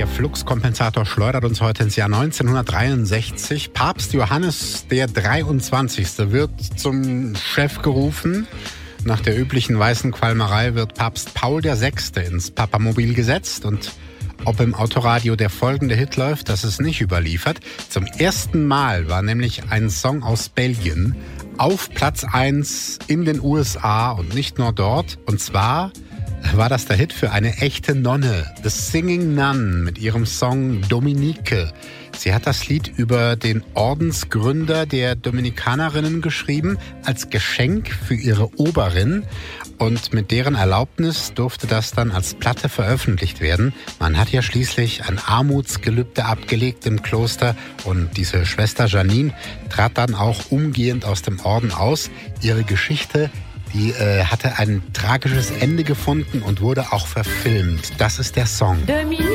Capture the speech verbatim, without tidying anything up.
Der Fluxkompensator schleudert uns heute ins Jahr neunzehnhundertdreiundsechzig. Papst Johannes der dreiundzwanzigste wird zum Chef gerufen. Nach der üblichen weißen Qualmerei wird Papst Paul der Sechste ins Papamobil gesetzt. Und ob im Autoradio der folgende Hit läuft, das ist nicht überliefert. Zum ersten Mal war nämlich ein Song aus Belgien auf Platz eins in den U S A und nicht nur dort. Und zwar war das der Hit für eine echte Nonne, The Singing Nun, mit ihrem Song Dominique. Sie hat das Lied über den Ordensgründer der Dominikanerinnen geschrieben, als Geschenk für ihre Oberin. Und mit deren Erlaubnis durfte das dann als Platte veröffentlicht werden. Man hat ja schließlich ein Armutsgelübde abgelegt im Kloster. Und diese Schwester Janine trat dann auch umgehend aus dem Orden aus. Ihre Geschichte Die äh, hatte ein tragisches Ende gefunden und wurde auch verfilmt. Das ist der Song.